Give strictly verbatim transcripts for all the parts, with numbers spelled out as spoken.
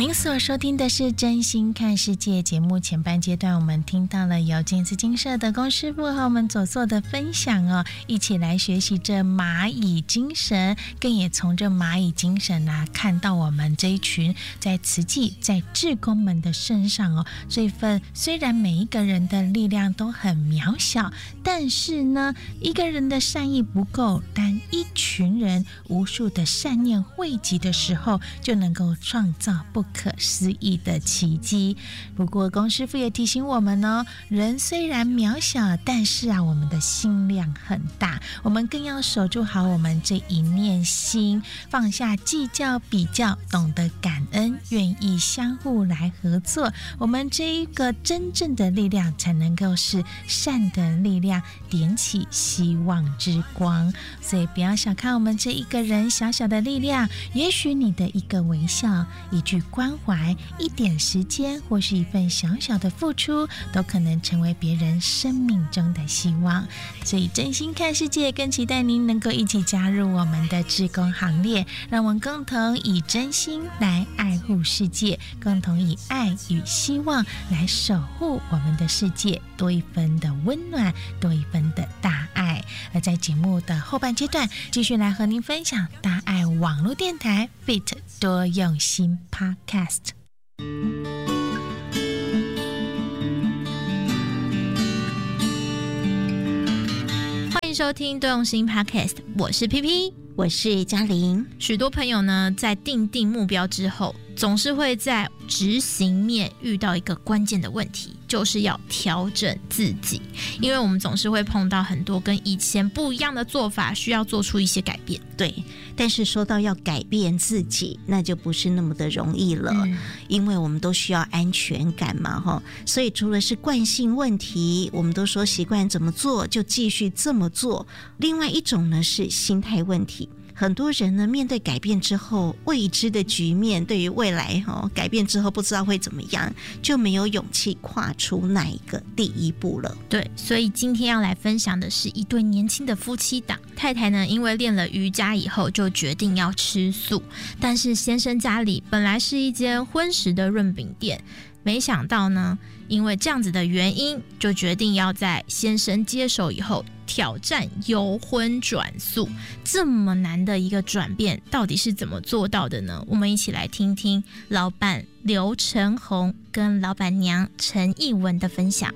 您所收听的是真心看世界节目，前半阶段我们听到了由金丝金社的龚师傅和我们所做的分享哦，一起来学习这蚂蚁精神，更也从这蚂蚁精神啊，看到我们这一群在慈济在志工们的身上哦，这份虽然每一个人的力量都很渺小，但是呢，一个人的善意不够，但一群人无数的善念汇集的时候，就能够创造不可思议的奇迹。不过龚师傅也提醒我们哦，人虽然渺小，但是啊，我们的心量很大，我们更要守住好我们这一念心，放下计较比较，懂得感恩，愿意相互来合作，我们这一个真正的力量才能够是善的力量，点起希望之光。所以不要小看我们这一个人小小的力量，也许你的一个微笑，一句关怀，一点时间，或是一份小小的付出，都可能成为别人生命中的希望。所以真心看世界，更期待您能够一起加入我们的志工行列，让我们共同以真心来爱护世界，共同以爱与希望来守护我们的世界，多一分的温暖，多一分的大爱。而在节目的后半阶段，继续来和您分享大爱网络电台 Fit 多用心 Podcast。欢迎收听多用心 Podcast， 我是 P P， 我是嘉玲。 许多朋友呢，在定定目标之后，总是会在执行面遇到一个关键的问题，就是要调整自己。因为我们总是会碰到很多跟以前不一样的做法，需要做出一些改变。 对，但是说到要改变自己，那就不是那么的容易了，嗯、因为我们都需要安全感嘛，哈。所以除了是惯性问题，我们都说习惯怎么做就继续这么做。另外一种呢是心态问题。很多人呢，面对改变之后，未知的局面，对于未来、哦、改变之后不知道会怎么样，就没有勇气跨出那一个第一步了。 对，所以今天要来分享的是一对年轻的夫妻档。太太呢，因为练了瑜伽以后，就决定要吃素，但是先生家里本来是一间荤食的润饼店，没想到呢，因为这样子的原因，就决定要在先生接手以后挑战由荤转素。这么难的一个转变，到底是怎么做到的呢？我们一起来听听老板刘成宏跟老板娘陈艺文的分享。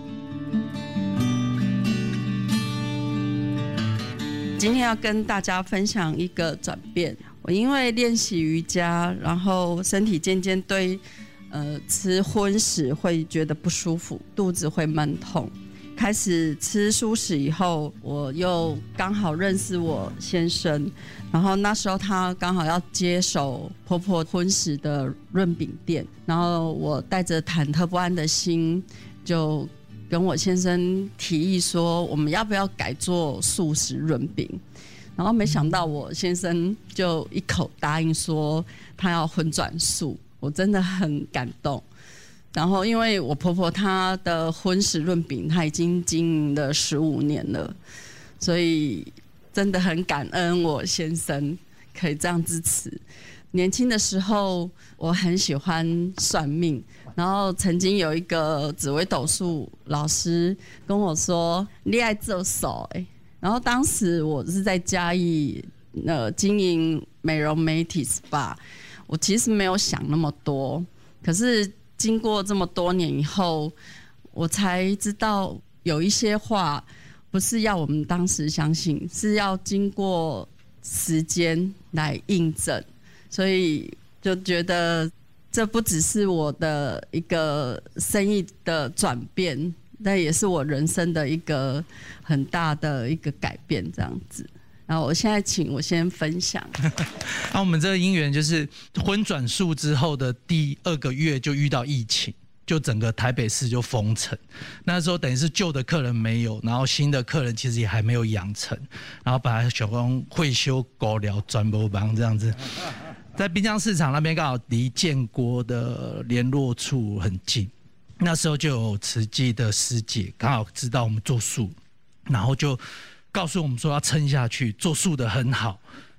今天要跟大家分享一个转变。我因为练习瑜伽，然后身体渐渐对呃吃荤食会觉得不舒服，肚子会闷痛。开始吃素食以后，我又刚好认识我先生，然后那时候他刚好要接手婆婆荤食的润饼店，然后我带着忐忑不安的心，就跟我先生提议说，我们要不要改做素食润饼？然后没想到我先生就一口答应说他要荤转素，我真的很感动。然后因为我婆婆她的荤食润饼她已经经营了十五年了，所以真的很感恩我先生可以这样支持。年轻的时候我很喜欢算命，然后曾经有一个紫微斗数老师跟我说你爱做手欸，然后当时我是在嘉义呃经营美容美体 S P A， 我其实没有想那么多，可是经过这么多年以后，我才知道有一些话不是要我们当时相信，是要经过时间来印证，所以就觉得这不只是我的一个生意的转变，那也是我人生的一个很大的一个改变，这样子。然后我现在请我先分享。 那我们这个因缘就是荤转素之后的第二个月就遇到疫情，就整个台北市就封城。那时候等于是旧的客人没有，然后新的客人其实也还没有养成，然后本来想说会修狗疗转播帮这样子。在滨江市场那边刚好离建国的联络处很近，那时候就有慈济的师姐刚好知道我们做素，然后就告诉我们说要撑下去，做素的很好，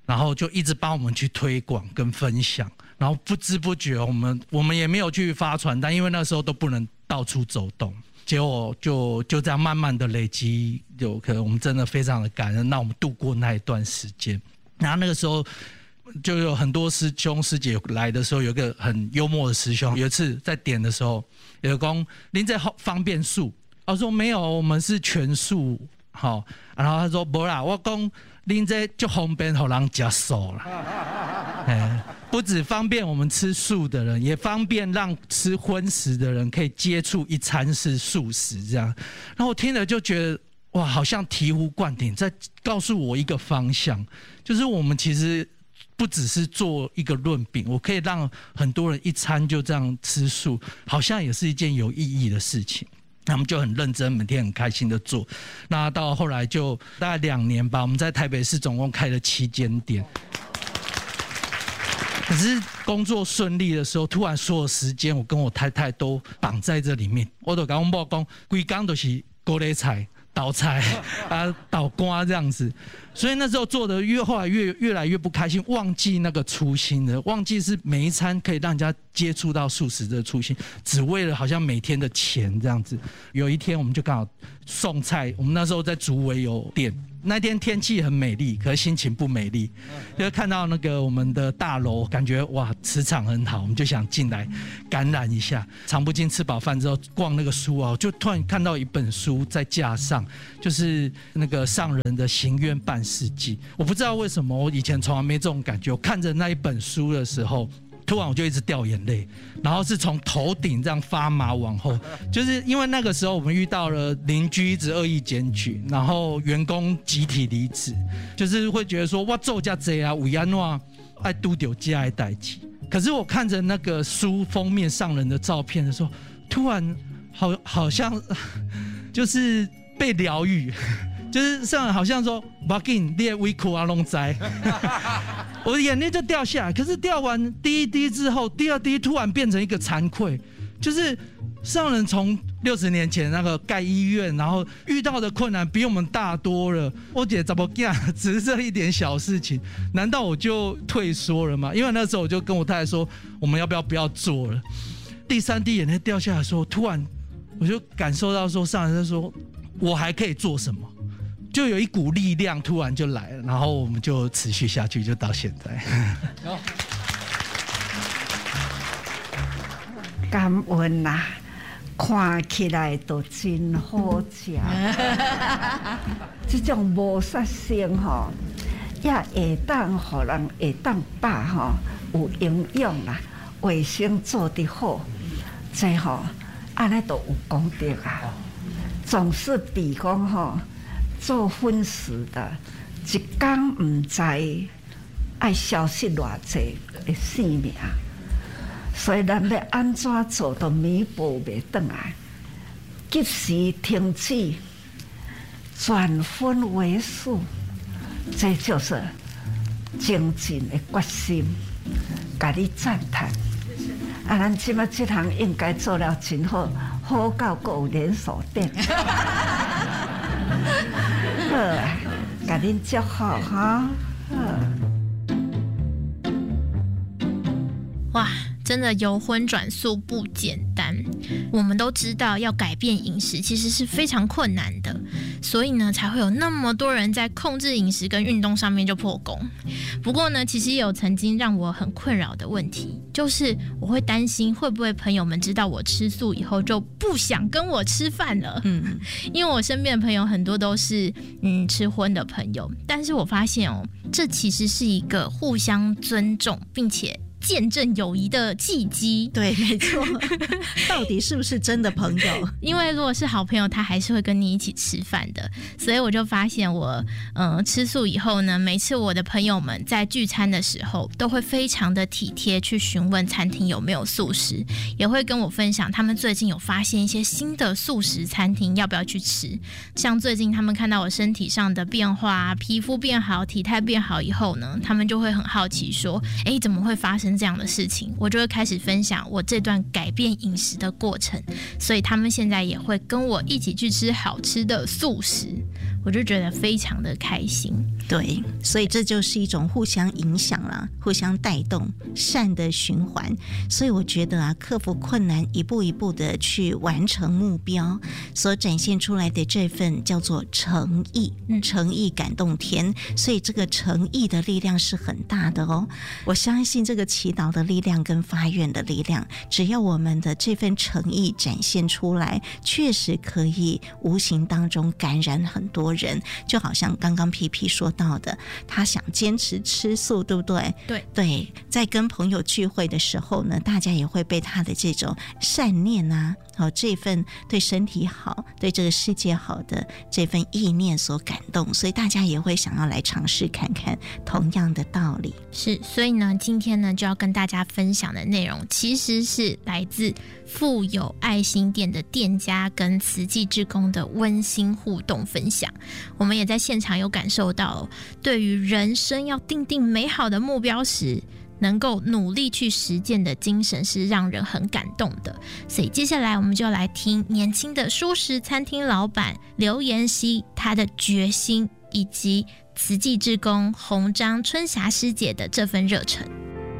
然后就一直帮我们去推广跟分享，然后不知不觉我们我们也没有去发传单，因为那时候都不能到处走动，结果就就这样慢慢的累积，有可能我们真的非常的感恩，让我们度过那一段时间。然后那个时候就有很多师兄师姐来的时候，有一个很幽默的师兄，有一次在点的时候，有讲您在方便素，我说没有，我们是全素，好，然后他说不啦，我讲您这就方便让人吃素啦，哎，不只方便我们吃素的人，也方便让吃荤食的人可以接触一餐是素食这样。然后我听了就觉得哇，好像醍醐灌顶，在告诉我一个方向，就是我们其实不只是做一个润饼，我可以让很多人一餐就这样吃素，好像也是一件有意义的事情。那我们就很认真，每天很开心的做。那到后来就大概两年吧，我们在台北市总共开了七间店。可是工作顺利的时候，突然所有时间我跟我太太都绑在这里面，我就跟我某讲，规工都是高丽菜、倒菜啊、倒瓜这样子。所以那时候做的越后来越越来越不开心，忘记那个初心了，忘记是每一餐可以让人家接触到素食的初心，只为了好像每天的钱这样子。有一天我们就刚好送菜，我们那时候在竹围有店，那天天气很美丽，可是心情不美丽，就看到那个我们的大楼，感觉哇磁场很好，我们就想进来感染一下。常不经吃饱饭之后逛那个书啊，就突然看到一本书在架上，就是那个上人的行愿半世纪。我不知道为什么，我以前从来没这种感觉。我看着那一本书的时候，突然我就一直掉眼泪，然后是从头顶这样发麻往后，就是因为那个时候我们遇到了邻居一直恶意检举，然后员工集体离职，就是会觉得说我做这多啊，为安怎爱拄到这样的代志。可是我看着那个书封面上人的照片的时候，突然好好像就是被疗愈。就是上好像说，不要紧，你的委屈啊拢知，我的眼泪就掉下来。可是掉完第一滴之后，第二滴突然变成一个惭愧，就是上人从六十年前那个盖医院，然后遇到的困难比我们大多了。我姐怎么干？只是这一点小事情，难道我就退缩了吗？因为那时候我就跟我太太说，我们要不要不要做了？第三滴眼泪掉下来的时候，突然我就感受到说，上人在说，我还可以做什么？就有一股力量突然就来了，然后我们就持续下去，就到现在。 感恩啦，看起来都真好吃。这种无杀生吼，也会当互人会当饱吼，有营养啦，卫生做得好，这吼安尼都有功德啊。总是比讲吼。做荤食的，一天唔知爱消失偌济的性命，所以咱要安怎做都弥补袂转来，及时停止，转荤为素，这就是精进的决心。甲你赞叹，啊，咱即摆这行应该做了真好，好到阁有连锁店。好啊，甲恁祝福哈！ 哇，真的由荤转素不简单。我们都知道，要改变饮食其实是非常困难的，所以呢，才会有那么多人在控制饮食跟运动上面就破功。不过呢，其实也有曾经让我很困扰的问题，就是我会担心会不会朋友们知道我吃素以后就不想跟我吃饭了。嗯，因为我身边的朋友很多都是嗯吃荤的朋友，但是我发现哦，这其实是一个互相尊重，并且见证友谊的契机。 对，没错。到底是不是真的朋友？ 因为如果是好朋友，他还是会跟你一起吃饭的。所以我就发现我，嗯、呃，吃素以后呢，每次我的朋友们在聚餐的时候，都会非常的体贴去询问餐厅有没有素食，也会跟我分享他们最近有发现一些新的素食餐厅，要不要去吃。像最近他们看到我身体上的变化，皮肤变好，体态变好以后呢，他们就会很好奇说，哎，怎么会发生这样的事情？我就会开始分享我这段改变饮食的过程，所以他们现在也会跟我一起去吃好吃的素食。 我就觉得非常的开心。 对，所以这就是一种互相影响啦，互相带动，善的循环。所以我觉得啊，克服困难，一步一步的去完成目标，所展现出来的这份叫做诚意，诚意感动天。所以这个诚意的力量是很大的哦。我相信这个祈祷的力量跟发愿的力量，只要我们的这份诚意展现出来，确实可以无形当中感染很多人。就好像刚刚皮皮说到的，他想坚持吃素，对不对？ 对对，在跟朋友聚会的时候呢，大家也会被他的这种善念啊，哦，这份对身体好、对这个世界好的这份意念所感动，所以大家也会想要来尝试看看同样的道理。 是，所以呢，今天呢就要跟大家分享的内容，其实是来自富有爱心店的店家跟慈济志工的温馨互动分享。我们也在现场有感受到，对于人生要定定美好的目标时，能够努力去实践的精神是让人很感动的。所以接下来我们就来听年轻的蔬食餐厅老板刘妍希他的决心，以及慈济志工洪章春霞师姐的这份热忱。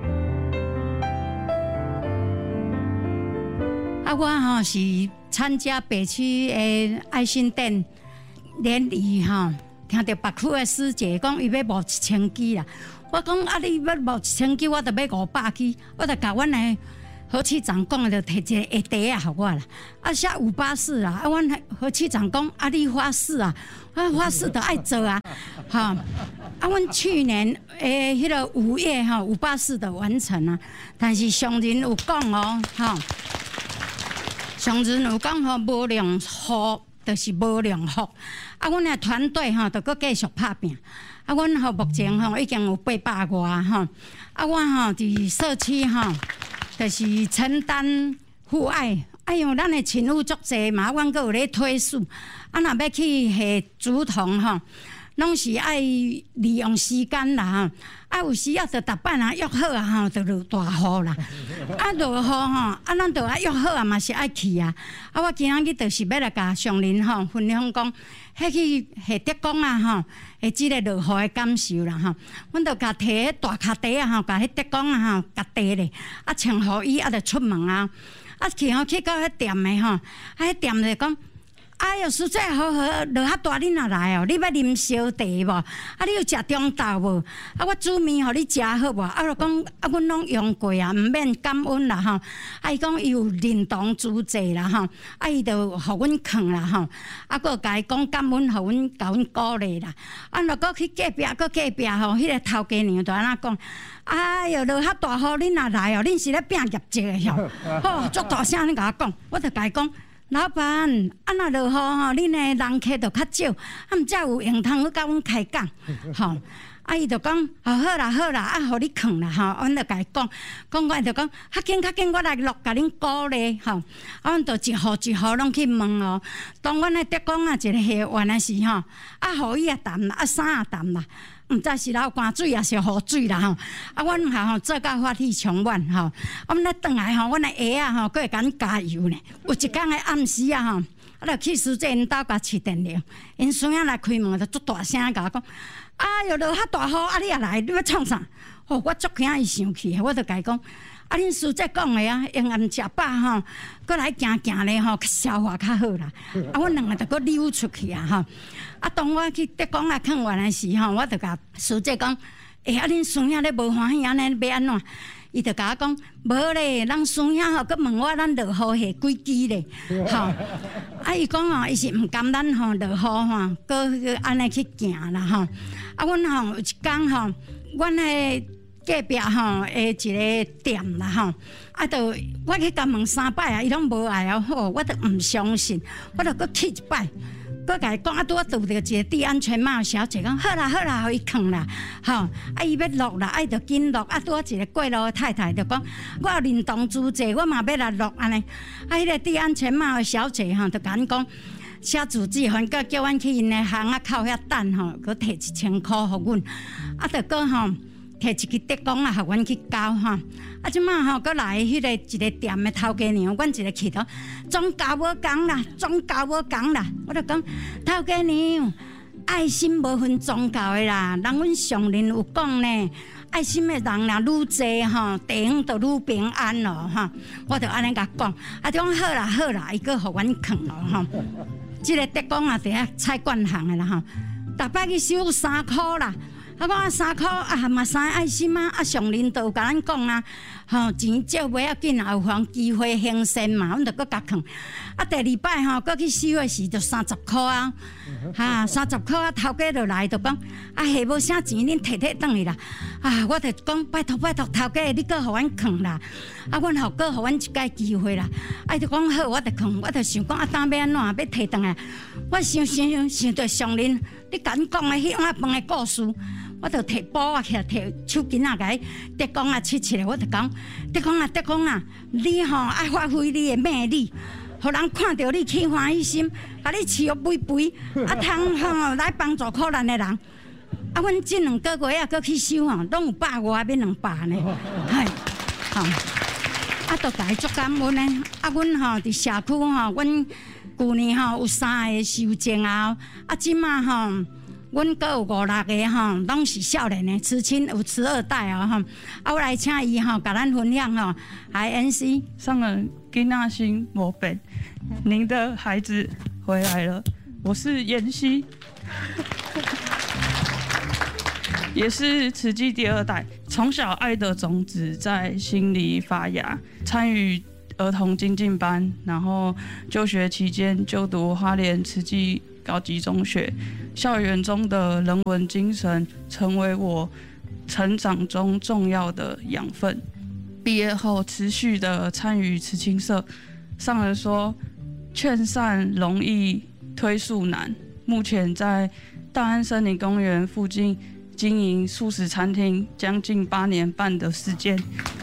啊，我吼是参加北区的爱心店联谊吼，听到北区的师姐讲伊要募一千支啦。我讲啊，你要募一千支，我就要五百支，我就甲阮的何市长讲，就摕一个下地啊，互我啦。啊，写五八四啦，啊，阮何市长讲啊，你发誓啊，啊，发誓就爱做啊，吼。啊，阮去年诶，迄个五月吼五八四的完成啊，但是上人有讲哦，吼。上人有讲吼，无量福就是无量福。啊，阮的团队吼，就搁继续拍拼。啊，阮吼目前吼已经有八百外吼。啊，我吼伫社区吼，就是承担父爱。哎呦，咱的亲友足济嘛，阮搁有咧推事。啊，若要去下竹筒吼，拢是爱利用时间啦吼。啊，有时啊，就逐摆啊约好啊吼，就落大雨啦。啊，落雨吼，啊，咱就啊约好啊，嘛是爱去啊。啊，我今仔日就是要来甲上人吼分享讲，迄去下德公啊吼，诶，即个落雨的感受啦吼。阮就甲摕迄大卡袋啊吼，甲迄德公啊吼，甲袋咧，啊穿互伊，啊就出门啊。啊去吼去到迄店的吼，啊迄店就讲。哎哟，实在好好，落遐大，你若来哦？你要啉烧茶无？啊，你有食中昼无？啊，我煮面互你食好无？啊，就讲啊，阮拢用过啊，毋免感恩啦吼。啊，伊讲伊有认同主祭啦吼，啊，伊就互阮劝啦吼。啊，佮甲伊讲感恩，互阮甲阮鼓励啦。啊，若佮去隔壁，佮隔壁吼，迄个头家娘就安那讲。哎哟，落遐大雨，你若来哦？恁是咧拼业绩的吼。吼，足大声咧甲我讲，我就甲伊讲。老板，啊，若落雨吼，恁的人客就较少，啊，毋则有用通去甲阮开讲，吼。啊，伊就讲，啊，好啦好啦，啊，互你劝啦，吼，阮就甲伊讲，讲我就讲，较紧较紧，我来录甲恁鼓励，吼。啊，阮就一户一户拢去问哦。当阮的德公啊，一个下完的时吼，啊，雨伊也淡啦，啊，伞也淡啦。毋知是流汗水也是雨水啦吼，啊，阮哈吼做到法体充满吼，啊，阮咧转来吼，阮的鞋啊吼，佫会甲阮加油呢。有一工的暗时啊吼，啊，就去师姐因兜甲饲电了，因孙仔来开门就足大声甲我讲，哎哟，落遐大雨，啊，你也来，你要创啥？吼，我足惊伊生气，我就甲伊讲。啊，恁师姐讲的啊，用暗食饱吼，过来行行咧吼，消化较好啦。啊，阮两个就搁溜出去啊吼。啊，当我去德公啊看完的时候，我就甲师姐讲，哎、欸，啊，恁孙仔咧无欢喜安尼要安怎？伊就甲我讲，无咧，咱孙仔吼，搁问我咱落雨下几支咧，吼。啊，伊讲吼，伊是毋甘咱吼落雨吼，搁安尼去行啦吼。啊，阮吼有一工吼，阮迄。隔壁吼诶一个店啦吼，啊，就我去甲问三摆啊，伊拢无来哦，吼，我都毋相信，我就搁去一摆，搁甲伊讲啊，拄我拄着一个戴安全帽小姐讲，好啦好啦，互伊劝啦，吼，啊伊要落啦，啊就紧落，啊拄我一个过路的太太就讲，我有认同主祭，我嘛要来落安尼，啊迄个戴安全帽的小姐吼，就甲阮讲。写字字，反个叫阮去因的巷仔口遐等吼，佮摕一千箍互阮，啊，着佮吼。摕一支德公啊，互阮去教吼。啊，即摆吼，佮来迄个一个店的头家娘，阮一个去头，总教无共啦，总教无共啦。我就讲头家娘， 爱心无分宗教的啦，人阮上人有讲呢，爱心的人若愈济吼，地方就愈平安咯吼。我就安尼甲讲，啊，就讲好啦好啦，伊个互阮囥咯吼。即个德公啊，伫遐菜馆行的啦吼，逐摆去收三箍啦。啊，我啊三箍啊，嘛三爱心啊，啊上人都有甲咱讲啊，吼钱少不要紧，有方机会行善嘛，阮就搁甲囥。啊，第二摆吼，搁去收的时就三十箍啊，哈三十箍啊，头家就来就讲，啊下无啥钱，恁摕摕转去啦。啊，我就讲拜托拜托头家，你搁互阮囥啦。啊，阮后搁互阮一届机会啦。啊，就讲好，我就囥，我就想讲啊，当要安怎要摕转来。我想想想着上人，你甲阮讲的迄碗饭的故事。我就摕布啊起来，摕手巾啊，甲伊德公啊切切咧，我就讲德公啊，德公啊，你吼爱发挥你的魅力，互人看到你起欢喜心，甲你饲哦肥肥，啊通吼来帮助可怜的人。啊，阮即两个月啊，搁去收吼，拢有百外免两百呢，嗨，吼，啊，都家足感恩呢。啊，阮吼伫社区吼，阮去年吼有三个收证啊，啊，即马吼。阮阁有五六个吼，拢是少年的慈亲，有慈二代哦吼。啊，我来请伊吼，甲咱分享吼。I N C 上人囡仔心无变，您的孩子回来了。我是妍希，也是慈济第二代。从小爱的种子在心里发芽，参与儿童精进班，然后就学期间就读花莲慈济高级中学。校园中的人文精神成为我成长中重要的养分。毕业后持续的参与慈青社，上人说劝善容易推素难。目前在大安森林公园附近经营素食餐厅将近八年半的时间，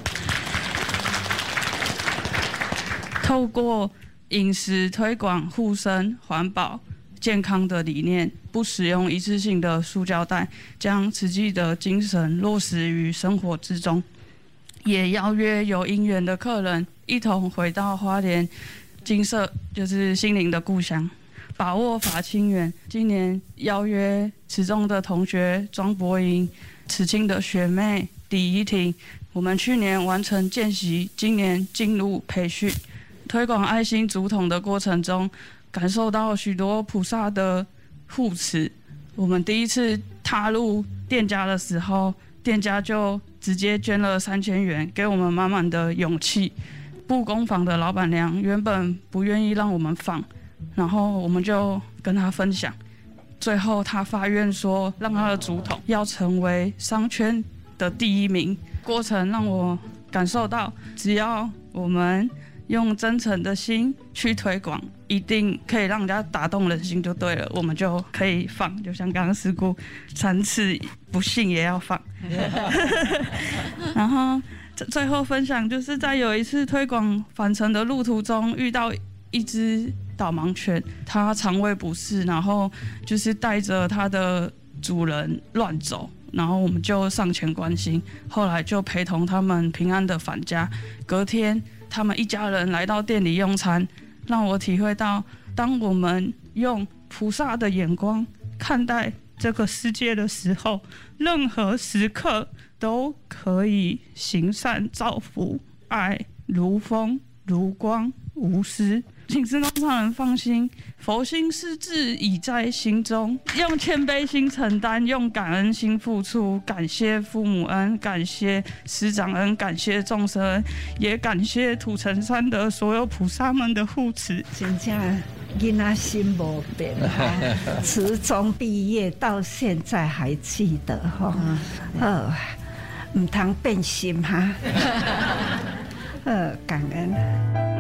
透过饮食推广护生环保健康的理念，不使用一次性的塑胶袋，将慈济的精神落实于生活之中。也邀约有因缘的客人一同回到花莲精舍，就是心灵的故乡，把握法清缘。今年邀约慈中的同学庄博莹、慈青的学妹李怡婷，我们去年完成见习，今年进入培训，推广爱心竹筒的过程中。感受到许多菩萨的护持。我们第一次踏入店家的时候，店家就直接捐了三千元，给我们满满的勇气。布工坊的老板娘原本不愿意让我们放，然后我们就跟她分享。最后她发愿说，让她的竹筒要成为商圈的第一名。过程让我感受到，只要我们用真诚的心去推广，一定可以让人家打动人心就对了，我们就可以放。就像刚刚师姑三次不信也要放。然后最后分享就是在有一次推广返程的路途中，遇到一只导盲犬，它肠胃不适，然后就是带着它的主人乱走。然后我们就上前关心，后来就陪同他们平安的返家。隔天他们一家人来到店里用餐，让我体会到，当我们用菩萨的眼光看待这个世界的时候，任何时刻都可以行善造福，爱如风如光无私。请师公上人放心，佛心施志已在心中，用谦卑心承担，用感恩心付出，感谢父母恩，感谢师长恩，感谢众生恩，也感谢土城山的所有菩萨们的护持。 真正囡仔心无变，慈中毕业到现在还记得哈，呃，唔通变心哈，呃，感恩。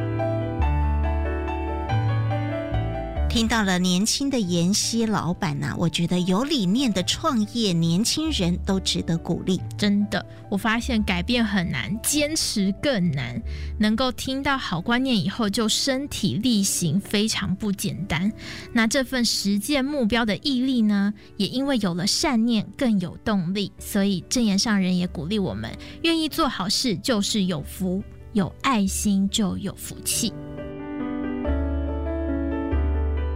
听到了年轻的妍希老板呐、啊，我觉得有理念的创业年轻人都值得鼓励。 真的，我发现改变很难，坚持更难。能够听到好观念以后就身体力行，非常不简单。那这份实践目标的毅力呢，也因为有了善念更有动力。所以正言上人也鼓励我们，愿意做好事就是有福，有爱心就有福气。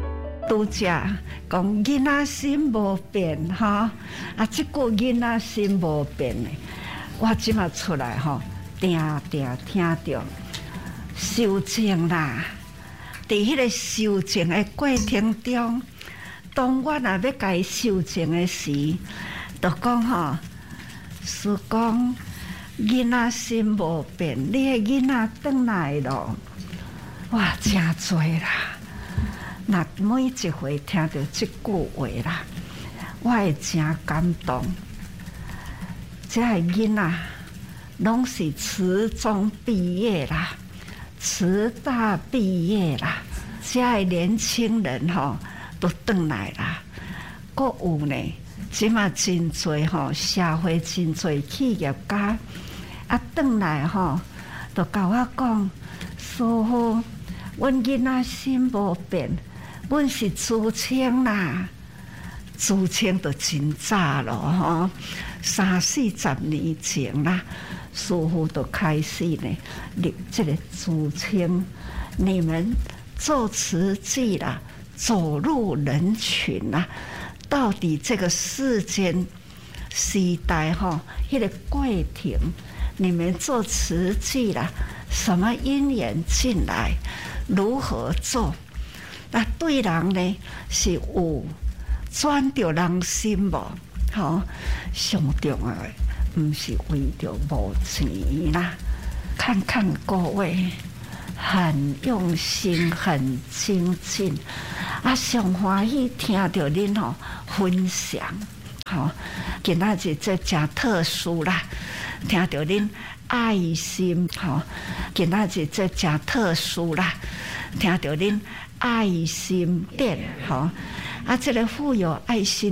拄则讲囡仔心无变吼，啊，即句囡仔心无变的，我即马出来吼，定定听着修正啦。伫迄个修正的过程中，当我若要甲伊修正的时，就讲吼，是讲囡仔心无变，你的囡仔转来咯，哇，真多啦！若每一回听到即句话啦，我会真感动。这个囡仔拢是慈中毕业啦，慈大毕业啦，这个年轻人吼都转来啦。阁有呢，即马真侪吼社会真侪企业家啊转来吼，都甲我讲，师父，阮囡仔心无变。阮是自清啦，自清就真早咯吼，三四十年前啦，师父就开始呢立这个自清。你们做慈济啦，走入人群啦，到底这个世间时代吼，迄个过程，你们做慈济啦，什么因缘进来，如何做？那对人呢是有转着人心无？吼，上重要的毋是为着无钱啦。看看各位很用心、很精进，啊，上欢喜听到恁吼分享，吼，今仔日这真特殊啦，听到恁爱心，吼，今仔日这真特殊啦，听到恁。爱心店，吼啊！这个富有爱心